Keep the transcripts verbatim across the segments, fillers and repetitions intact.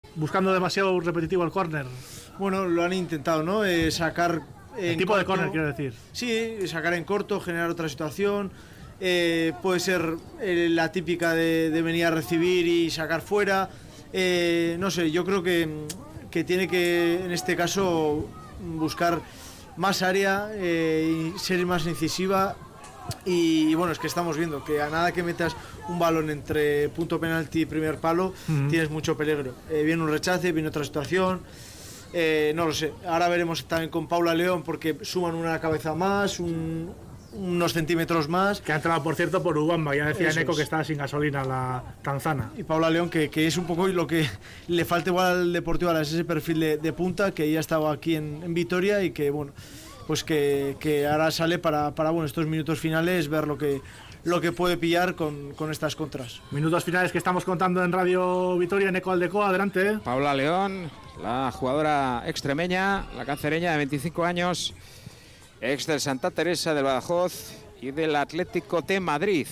buscando demasiado repetitivo el córner. Bueno, lo han intentado, ¿no? Eh, sacar el tipo corto, de córner, quiero decir. Sí, sacar en corto, generar otra situación. Eh, puede ser eh, la típica de, de venir a recibir y sacar fuera. Eh, no sé, yo creo que, que tiene que, en este caso, buscar más área eh, y ser más incisiva. Y, y bueno, es que estamos viendo que a nada que metas un balón entre punto penalti y primer palo, uh-huh. tienes mucho peligro. Eh, viene un rechace, viene otra situación. Eh, no lo sé. Ahora veremos también con Paula León, porque suman una cabeza más, un, unos centímetros más. Que ha entrado, por cierto, por Ubamba. Ya decía Neko que estaba sin gasolina la tanzana. Y Paula León, que, que es un poco lo que le falta igual al Deportivo Alavés, ese perfil de, de punta, que ya estaba aquí en, en Vitoria y que, bueno, pues que, que ahora sale para, para bueno, estos minutos finales, ver lo que, lo que puede pillar con, con estas contras. Minutos finales que estamos contando en Radio Vitoria. Neko Aldecoa, adelante. ¿eh? Paula León, la jugadora extremeña, la cancereña de veinticinco años, ex del Santa Teresa del Badajoz y del Atlético de Madrid,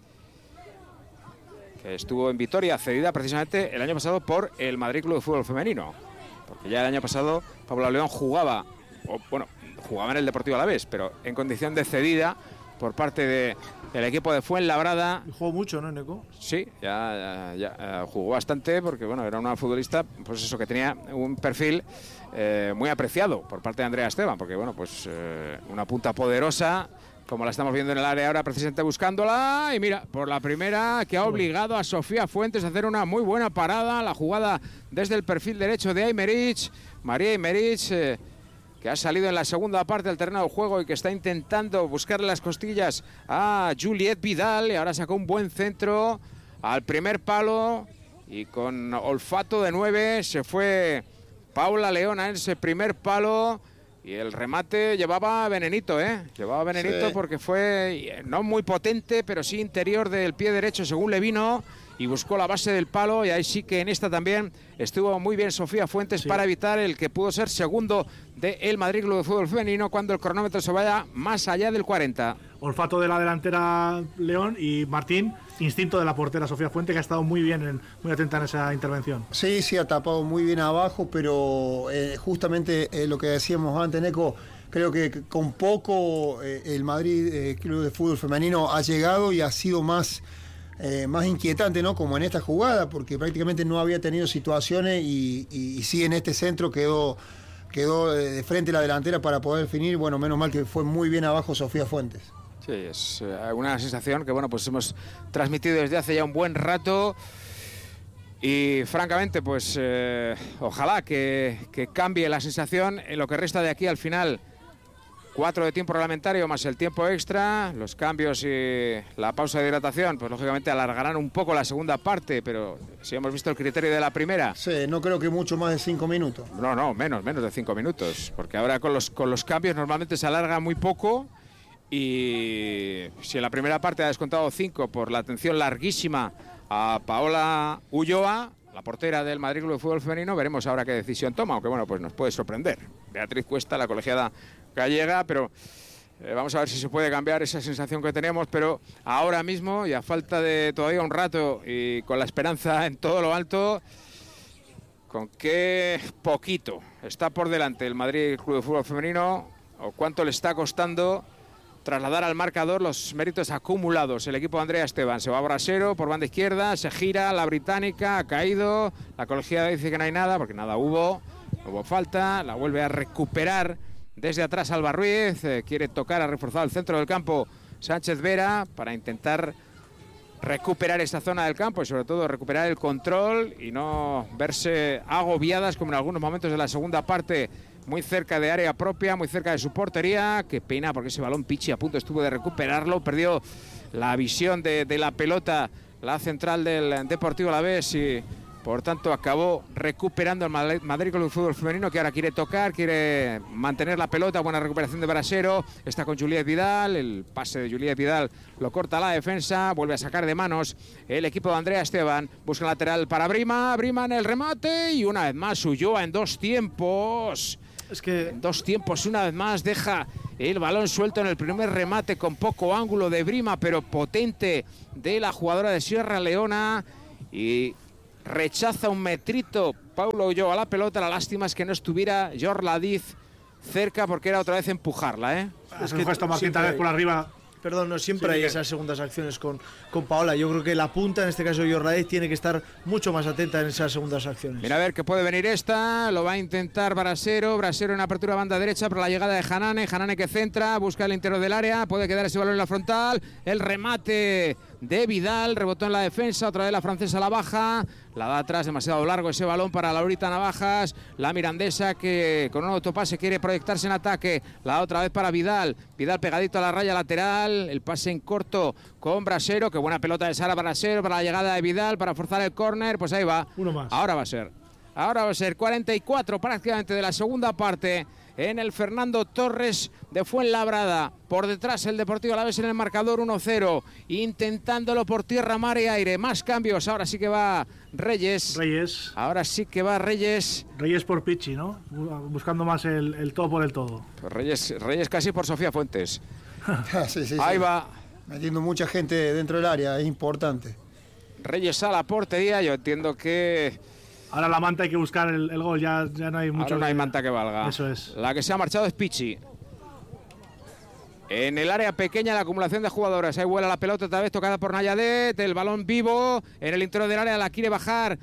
que estuvo en Vitoria, cedida precisamente el año pasado por el Madrid Club de Fútbol Femenino, porque ya el año pasado Paula León jugaba, o, bueno, jugaba en el Deportivo Alavés, pero en condición de cedida por parte de, del equipo de Fuenlabrada. Jugó mucho, ¿no, Neko? Sí, ya, ya, ya jugó bastante, porque bueno, era una futbolista, pues eso, que tenía un perfil eh, muy apreciado por parte de Andrea Esteban, porque bueno, pues eh, una punta poderosa, como la estamos viendo en el área ahora, precisamente buscándola, y mira, por la primera, que ha obligado a Sofía Fuentes a hacer una muy buena parada, la jugada desde el perfil derecho de Aymerich, María Aymerich, eh, que ha salido en la segunda parte del terreno de juego y que está intentando buscarle las costillas a Juliette Vidal, y ahora sacó un buen centro al primer palo, y con olfato de nueve se fue Paula León a ese primer palo, y el remate llevaba venenito, ¿eh? Llevaba venenito, sí. Porque fue no muy potente, pero sí interior del pie derecho según le vino, y buscó la base del palo, y ahí sí que en esta también estuvo muy bien Sofía Fuentes, sí, para evitar el que pudo ser segundo del Madrid Club de Fútbol Femenino cuando el cronómetro se vaya más allá del cuarenta. Olfato de la delantera León, y Martín, instinto de la portera Sofía Fuentes, que ha estado muy bien, en, muy atenta en esa intervención. Sí, sí, ha tapado muy bien abajo, pero eh, justamente eh, lo que decíamos antes, Neko, creo que con poco eh, el Madrid eh, Club de Fútbol Femenino ha llegado y ha sido más... Eh, más inquietante, ¿no? Como en esta jugada, porque prácticamente no había tenido situaciones y, y, y sí en este centro quedó, quedó de frente la delantera para poder definir. Bueno, menos mal que fue muy bien abajo Sofía Fuentes. Sí, es eh, una sensación que bueno, pues hemos transmitido desde hace ya un buen rato, y francamente pues eh, ojalá que, que cambie la sensación en lo que resta de aquí al final. Cuatro de tiempo reglamentario más el tiempo extra, los cambios y la pausa de hidratación, pues lógicamente alargarán un poco la segunda parte, pero si hemos visto el criterio de la primera... Sí, no creo que mucho más de cinco minutos. No, no, menos, menos de cinco minutos, porque ahora con los, con los cambios normalmente se alarga muy poco, y si en la primera parte ha descontado cinco por la atención larguísima a Paola Ulloa, la portera del Madrid Club de Fútbol Femenino, veremos ahora qué decisión toma, aunque bueno, pues nos puede sorprender. Beatriz Cuesta, la colegiada gallega, pero eh, vamos a ver si se puede cambiar esa sensación que tenemos, pero ahora mismo, y a falta de todavía un rato y con la esperanza en todo lo alto, con qué poquito está por delante el Madrid Club de Fútbol Femenino, o cuánto le está costando trasladar al marcador los méritos acumulados. El equipo de Andrea Esteban se va a Brasero por banda izquierda, se gira, la británica ha caído, la colegiada dice que no hay nada, porque nada hubo, no hubo falta, la vuelve a recuperar desde atrás Alba Ruiz, eh, quiere tocar, ha reforzado el centro del campo Sánchez Vera para intentar recuperar esta zona del campo y sobre todo recuperar el control y no verse agobiadas como en algunos momentos de la segunda parte, muy cerca de área propia, muy cerca de su portería. Qué pena, porque ese balón Pichi a punto estuvo de recuperarlo, perdió la visión de, de la pelota la central del Deportivo Alavés y por tanto acabó recuperando el Madrid con el fútbol femenino, que ahora quiere tocar, quiere mantener la pelota. Buena recuperación de Brasero, está con Juliette Vidal, el pase de Juliette Vidal lo corta la defensa, vuelve a sacar de manos el equipo de Andrea Esteban, busca lateral para Brima, Brima en el remate y una vez más Ulloa en dos tiempos. Es que en dos tiempos una vez más deja el balón suelto en el primer remate con poco ángulo de Brima, pero potente, de la jugadora de Sierra Leona, y rechaza un metrito Paulo Ulloa a la pelota. La lástima es que no estuviera Jorladiz cerca, porque era otra vez empujarla, ¿eh? Es que gesto Martín tal vez por arriba. Perdón, no, siempre sí, hay que... esas segundas acciones con, con Paola. Yo creo que la punta, en este caso Jorladiz, tiene que estar mucho más atenta en esas segundas acciones. Mira a ver qué puede venir esta. Lo va a intentar Brasero. Brasero en apertura banda derecha para la llegada de Hanane. Hanane que centra, busca el interior del área. Puede quedar ese balón en la frontal. El remate de Vidal. Rebotó en la defensa. Otra vez la francesa a la baja. La da atrás, demasiado largo ese balón para Laurita Navajas. La mirandesa que con un autopase quiere proyectarse en ataque. La da otra vez para Vidal. Vidal pegadito a la raya lateral. El pase en corto con Brasero. Qué buena pelota de Sara Brasero para la llegada de Vidal para forzar el córner. Pues ahí va. Uno más. Ahora va a ser. Ahora va a ser cuarenta y cuatro prácticamente de la segunda parte. En el Fernando Torres de Fuenlabrada. Por detrás el Deportivo Alavés en el marcador uno cero. Intentándolo por tierra, mar y aire. Más cambios. Ahora sí que va Reyes. Reyes. Ahora sí que va Reyes. Reyes por Pichi, ¿no? Buscando más el, el todo por el todo. Pues Reyes, Reyes casi por Sofía Fuentes. sí, sí, Ahí sí. va. Metiendo mucha gente dentro del área. Es importante. Reyes a la portería. Yo entiendo que... Ahora la manta hay que buscar el, el gol, ya, ya no hay mucho. Ahora no hay que... manta que valga. Eso es. La que se ha marchado es Pichi. En el área pequeña la acumulación de jugadoras. Ahí vuela la pelota otra vez tocada por Nayadet. El balón vivo en el interior del área, la quiere bajar.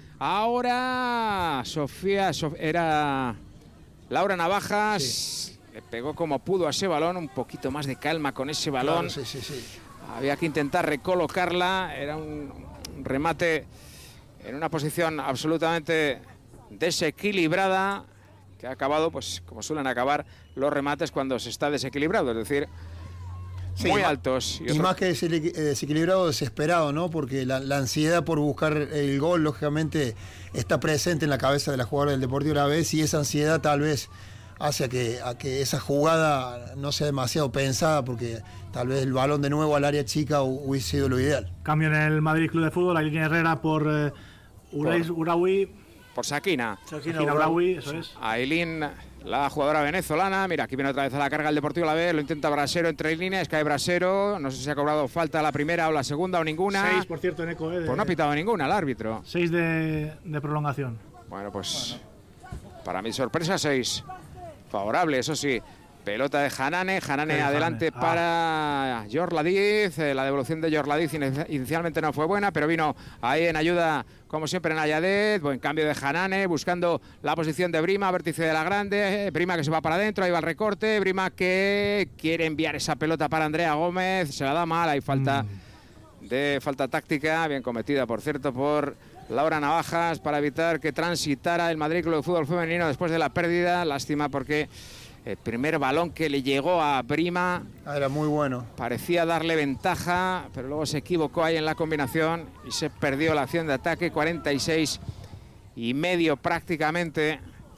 Ahora Sofía, Sof... era Laura Navajas. Sí. Le pegó como pudo a ese balón. Un poquito más de calma con ese balón. Claro, sí, sí, sí. Había que intentar recolocarla. Era un remate en una posición absolutamente desequilibrada, que ha acabado, pues como suelen acabar los remates cuando se está desequilibrado, es decir, sí, muy altos. Y, y otro... más que desequilibrado, desesperado, ¿no? Porque la, la ansiedad por buscar el gol, lógicamente, está presente en la cabeza de la jugadora del Deportivo Alavés, y esa ansiedad tal vez hace a que, a que esa jugada no sea demasiado pensada, porque tal vez el balón de nuevo al área chica hubiese sido lo ideal. Cambio en el Madrid Club de Fútbol, Ailín Herrera por eh, Urais Uraoui. Por Sakina. Sakina Uraoui, eso es. Ailín, la jugadora venezolana. Mira, aquí viene otra vez a la carga el Deportivo Alavés. Lo intenta Brasero entre líneas, cae Brasero. No sé si ha cobrado falta la primera o la segunda o ninguna. Seis, por cierto, en eco. Eh, de... Pues no ha pitado ninguna el árbitro. Seis de, de prolongación. Bueno, pues bueno. Para mi sorpresa, seis. Favorable, eso sí. Pelota de Hanane, Hanane sí, adelante ah. para Jorladiz. Eh, la devolución de Jorladiz inicialmente no fue buena, pero vino ahí en ayuda, como siempre, Nayadet. Buen cambio de Hanane, buscando la posición de Brima, vértice de la grande. Eh, Brima que se va para adentro, ahí va el recorte. Brima que quiere enviar esa pelota para Andrea Gómez. Se la da mal, hay falta mm. de falta táctica, bien cometida, por cierto, por Laura Navajas, para evitar que transitara el Madrid Club de Fútbol Femenino después de la pérdida. Lástima porque el primer balón que le llegó a Brima era muy bueno. Parecía darle ventaja, pero luego se equivocó ahí en la combinación y se perdió la acción de ataque. cuarenta y seis y medio prácticamente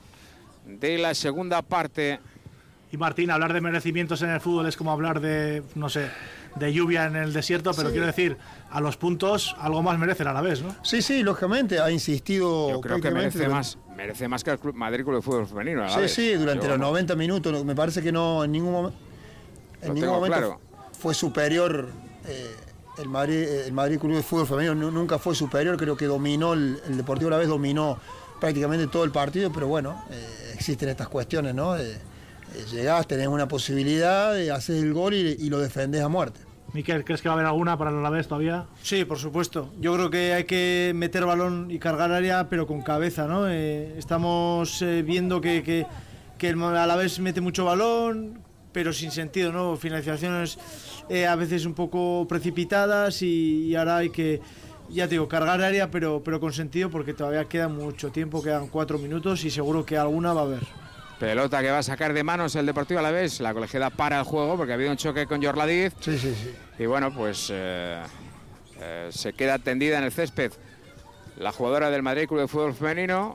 de la segunda parte. Y Martín, hablar de merecimientos en el fútbol es como hablar de, no sé, de lluvia en el desierto, pero sí, quiero decir, a los puntos algo más merece a la vez, ¿no? Sí, sí, lógicamente, ha insistido. Yo creo que merece más, merece más que el Club, Madrid Club de Fútbol Femenino. Sí, vez. sí, durante Yo, los noventa minutos, me parece que no, en ningún, mom en ningún momento claro. fue superior eh, el, Madrid, el Madrid Club de Fútbol Femenino, nunca fue superior, creo que dominó, el, el Deportivo Alavés dominó prácticamente todo el partido, pero bueno, eh, existen estas cuestiones, ¿no? Eh, Llegás, tenés una posibilidad de hacer el gol y, y lo defendés a muerte. Miquel, ¿crees que va a haber alguna para el Alavés todavía? Sí, por supuesto. Yo creo que hay que meter balón y cargar área, pero con cabeza, ¿no? Eh, estamos eh, viendo que, que, que el Alavés mete mucho balón, pero sin sentido, ¿no? Finalizaciones eh, a veces un poco precipitadas y, y ahora hay que, ya te digo, cargar área, pero, pero con sentido, porque todavía queda mucho tiempo, quedan cuatro minutos y seguro que alguna va a haber. Pelota que va a sacar de manos el Deportivo Alavés. La colegiada para el juego porque ha habido un choque con Jorladiz. Sí, sí, sí. Y bueno, pues eh, eh, se queda tendida en el césped la jugadora del Madrid Club de Fútbol Femenino.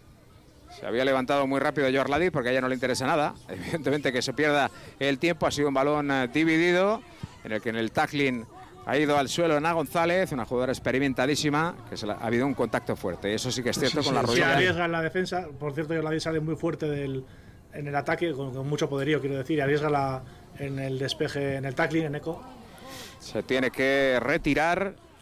Se había levantado muy rápido Jorladiz porque a ella no le interesa nada. Evidentemente que se pierda el tiempo. Ha sido un balón eh, dividido en el que en el tackling ha ido al suelo Ana González, una jugadora experimentadísima, que se la, ha habido un contacto fuerte. Y eso sí que es cierto, sí, con sí, la rodilla. Sí, arriesga en la defensa. Por cierto, Jorladiz sale muy fuerte del, en el ataque, con, con mucho poderío, quiero decir. Y arriesga la, en el despeje, en el tackling, en eco. Se tiene que retirar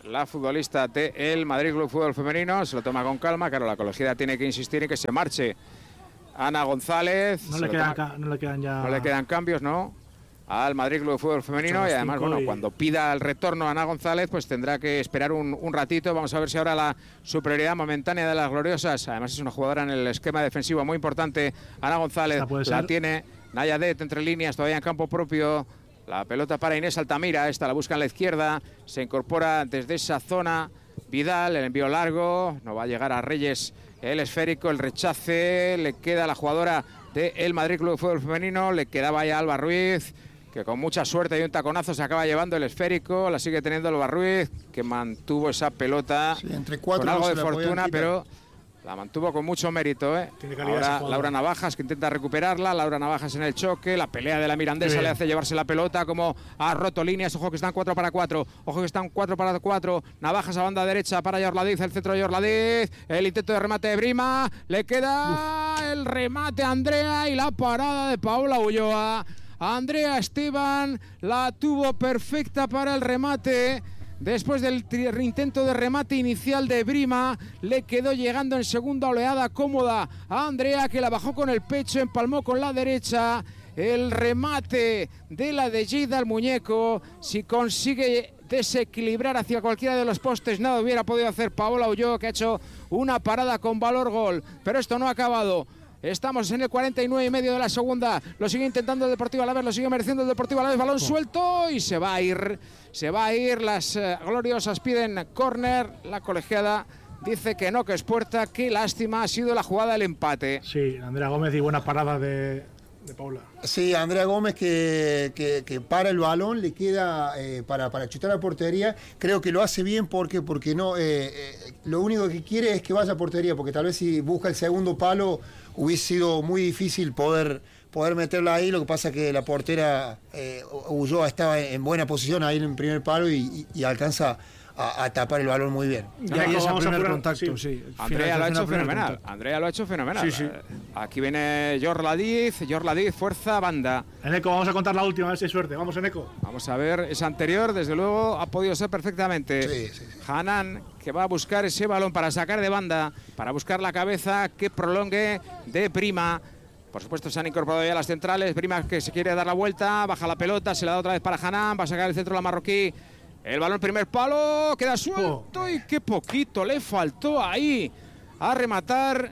la futbolista del Madrid Club de Fútbol Femenino. Se lo toma con calma. Claro, la colegiada tiene que insistir en que se marche Ana González. No, le quedan, toma, no le quedan ya. No le quedan cambios, ¿no? Al Madrid Club de Fútbol Femenino. Y además, bueno, y... cuando pida el retorno a Ana González, pues tendrá que esperar un, un ratito. Vamos a ver si ahora la superioridad momentánea de las gloriosas. Además, es una jugadora en el esquema defensivo muy importante. Ana González la tiene. Nayadet entre líneas, todavía en campo propio. La pelota para Inés Altamira. Esta la busca en la izquierda. Se incorpora desde esa zona Vidal. El envío largo. No va a llegar a Reyes el esférico. El rechace. Le queda a la jugadora del Madrid Club de Fútbol Femenino. Le quedaba ya Alba Ruiz, que con mucha suerte y un taconazo se acaba llevando el esférico. La sigue teniendo Alba Ruiz, que mantuvo esa pelota sí, entre cuatro con algo de fortuna, pero la mantuvo con mucho mérito, ¿eh? Ahora Laura Navajas, que intenta recuperarla. Laura Navajas en el choque. La pelea de la mirandesa le hace llevarse la pelota, como ha roto líneas. Ojo que están cuatro para cuatro. Ojo que están cuatro para cuatro. Navajas a banda derecha para Yorladiz. El centro de Yorladiz. El intento de remate de Brima. Le queda Uf. el remate a Andrea y la parada de Paola Ulloa. Andrea Esteban la tuvo perfecta para el remate. Después del intento de remate inicial de Brima, le quedó llegando en segunda oleada cómoda a Andrea, que la bajó con el pecho, empalmó con la derecha. El remate de la de Lleida al muñeco. Si consigue desequilibrar hacia cualquiera de los postes, nada hubiera podido hacer Paola Ulloa, que ha hecho una parada con valor gol. Pero esto no ha acabado. Estamos en el cuarenta y nueve y medio de la segunda. Lo sigue intentando el Deportivo Alavés, lo sigue mereciendo el Deportivo Alavés. Balón suelto y se va a ir. Se va a ir. Las uh, gloriosas piden córner. La colegiada dice que no, que es puerta. Qué lástima, ha sido la jugada del empate. Sí, Andrea Gómez y buena parada de, de Paula. Sí, Andrea Gómez que, que, que para el balón, le queda eh, para, para chutar a portería. Creo que lo hace bien porque, porque no, eh, eh, lo único que quiere es que vaya a portería, porque tal vez si busca el segundo palo hubiese sido muy difícil poder, poder meterla ahí. Lo que pasa es que la portera eh, Ulloa estaba en buena posición ahí en el primer palo y, y, y alcanza a, a tapar el balón muy bien. Ya ahí es el primer contacto, sí. sí. Andrea lo ha hecho fenomenal. Contacto. Andrea lo ha hecho fenomenal. Sí, sí. Aquí viene Yorladiz, Yorladiz, fuerza, banda. Eneco, vamos a contar la última, a ver si hay suerte. Vamos, Eneco. Vamos a ver, esa anterior, desde luego, ha podido ser perfectamente. Sí, sí, sí. Hanan, que va a buscar ese balón para sacar de banda, para buscar la cabeza que prolongue de Brima. Por supuesto, se han incorporado ya las centrales. Brima, que se quiere dar la vuelta, baja la pelota, se la da otra vez para Hanan, va a sacar el centro la marroquí. El balón, primer palo, queda suelto oh. y qué poquito le faltó ahí a rematar.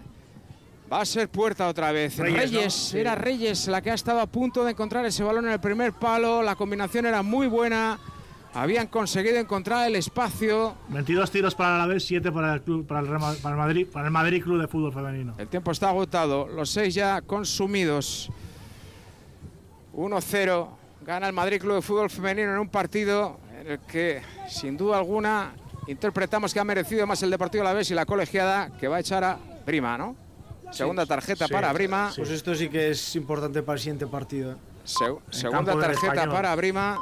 Va a ser puerta otra vez. Reyes, Reyes ¿no? Era sí. Reyes la que ha estado a punto de encontrar ese balón en el primer palo. La combinación era muy buena. Habían conseguido encontrar el espacio. veintidós tiros para el Alavés, siete para el club, para el, Real, para el Madrid, para el Madrid Club de Fútbol Femenino. El tiempo está agotado, los seis ya consumidos. uno cero. Gana el Madrid Club de Fútbol Femenino en un partido en el que, sin duda alguna, interpretamos que ha merecido más el Deportivo Alavés y la colegiada, que va a echar a Brima, ¿no? Sí, Segunda tarjeta sí, para Brima. Sí. Pues esto sí que es importante para el siguiente partido. Se segunda tarjeta para Brima.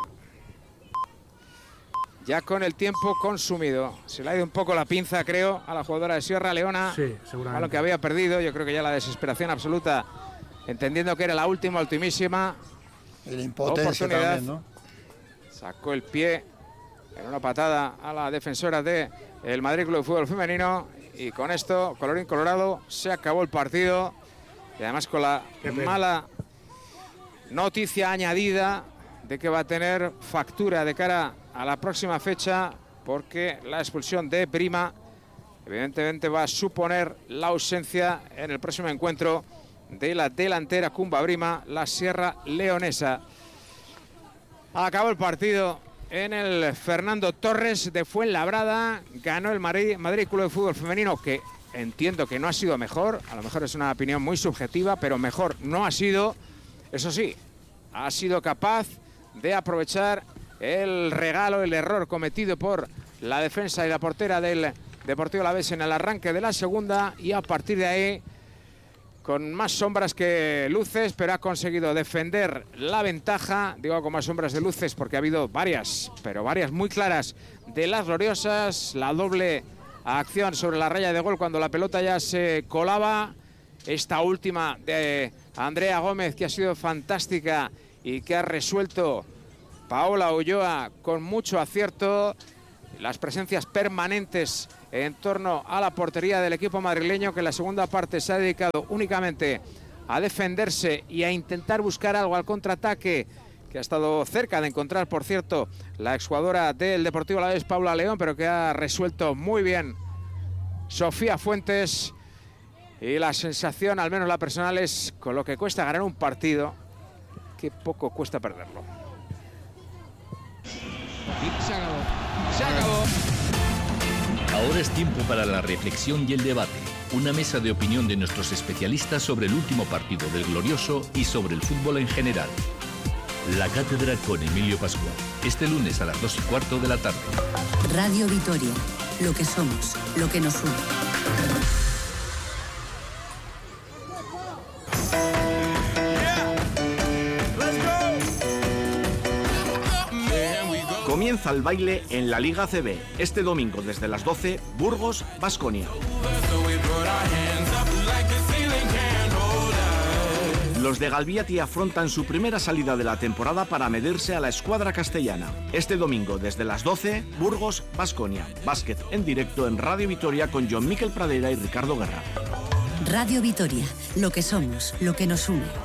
Ya con el tiempo consumido. Se le ha ido un poco la pinza, creo, a la jugadora de Sierra Leona. Sí, seguramente. A lo que había perdido. Yo creo que ya la desesperación absoluta, entendiendo que era la última, ultimísima y la impotencia también, ¿no? Sacó el pie en una patada a la defensora de el Madrid Club de Fútbol Femenino. Y con esto, colorín colorado, se acabó el partido. Y además con la mala noticia añadida de que va a tener factura de cara a la próxima fecha, porque la expulsión de Brima evidentemente va a suponer la ausencia en el próximo encuentro de la delantera Cumba Brima, la Sierra Leonesa. Acabó el partido en el Fernando Torres de Fuenlabrada. Ganó el Madrid, Madrid Club de Fútbol Femenino, que entiendo que no ha sido mejor. A lo mejor es una opinión muy subjetiva, pero mejor no ha sido. Eso sí, ha sido capaz de aprovechar el regalo, el error cometido por la defensa y la portera del Deportivo Alavés en el arranque de la segunda, y a partir de ahí, con más sombras que luces, pero ha conseguido defender la ventaja. Digo con más sombras de luces porque ha habido varias, pero varias muy claras de las gloriosas. La doble acción sobre la raya de gol cuando la pelota ya se colaba. Esta última de Andrea Gómez, que ha sido fantástica y que ha resuelto Paola Ulloa con mucho acierto. las presencias permanentes en torno a la portería del equipo madrileño, que en la segunda parte se ha dedicado únicamente a defenderse y a intentar buscar algo al contraataque, que ha estado cerca de encontrar, por cierto, la exjugadora del Deportivo Alavés, Paula León, pero que ha resuelto muy bien Sofía Fuentes. Y la sensación, al menos la personal, es con lo que cuesta ganar un partido, que poco cuesta perderlo. Y se acabó. Se acabó. Ahora es tiempo para la reflexión y el debate. Una mesa de opinión de nuestros especialistas sobre el último partido del Glorioso y sobre el fútbol en general. La Cátedra con Emilio Pascual. Este lunes a las dos y cuarto de la tarde. Radio Vitoria. Lo que somos, lo que nos une. Comienza el baile en la Liga A C B. Este domingo desde las doce, Burgos, Baskonia. Los de Galviati afrontan su primera salida de la temporada para medirse a la escuadra castellana. Este domingo desde las doce, Burgos, Baskonia. Básquet en directo en Radio Vitoria con John Miquel Pradera y Ricardo Guerra. Radio Vitoria, lo que somos, lo que nos une.